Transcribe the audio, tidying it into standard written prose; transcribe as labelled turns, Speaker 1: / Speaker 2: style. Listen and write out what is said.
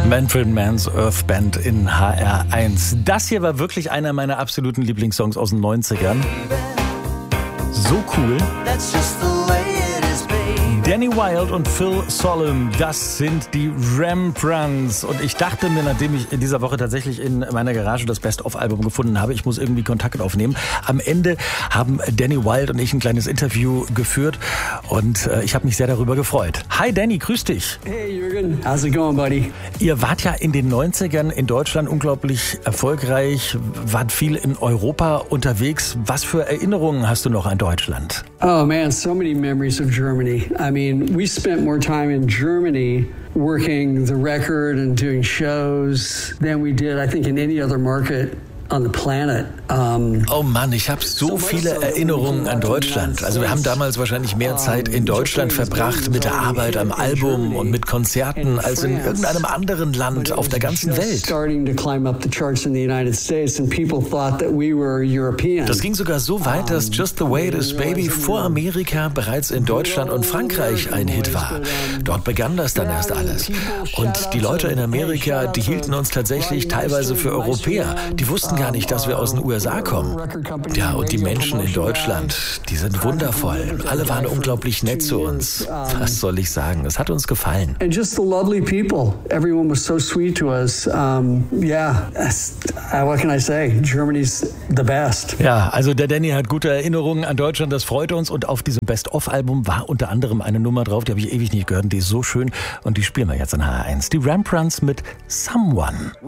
Speaker 1: Manfred Mann's Earth Band in HR1. Das hier war wirklich einer meiner absoluten Lieblingssongs aus den 90ern. So cool. Danny Wilde und Phil Solemn, das sind die Rembrandts. Und ich dachte mir, nachdem ich in dieser Woche tatsächlich in meiner Garage das Best-of-Album gefunden habe, ich muss irgendwie Kontakt aufnehmen. Am Ende haben Danny Wilde und ich ein kleines Interview geführt und ich habe mich sehr darüber gefreut. Hi Danny, grüß dich.
Speaker 2: Hey Jürgen, how's it going, buddy?
Speaker 1: Ihr wart ja in den 90ern in Deutschland unglaublich erfolgreich, wart viel in Europa unterwegs. Was für Erinnerungen hast du noch an Deutschland?
Speaker 2: Oh man, so many memories of Germany. I mean, we spent more time in Germany working the record and doing shows than we did, I think, in any other market on the planet.
Speaker 1: Oh Mann, ich habe so viele Erinnerungen an Deutschland. Also wir haben damals wahrscheinlich mehr Zeit in Deutschland verbracht mit der Arbeit am Album und mit Konzerten als in irgendeinem anderen Land auf der ganzen Welt. Das ging sogar so weit, dass Just the Way It Is Baby vor Amerika bereits in Deutschland und Frankreich ein Hit war. Dort begann das dann erst alles. Und die Leute in Amerika, die hielten uns tatsächlich teilweise für Europäer. Die wussten gar nicht, dass wir aus den USA kommen. Ja, und die Menschen in Deutschland, die sind wundervoll. Alle waren unglaublich nett zu uns. Was soll ich sagen? Es hat uns gefallen.
Speaker 2: And just the lovely people. Everyone was so sweet to us. What can I say? Germany's the best.
Speaker 1: Ja, also der Danny hat gute Erinnerungen an Deutschland. Das freut uns. Und auf diesem Best-of-Album war unter anderem eine Nummer drauf, die habe ich ewig nicht gehört. Die ist so schön und die spielen wir jetzt in HR1. Die Rembrandts mit Someone.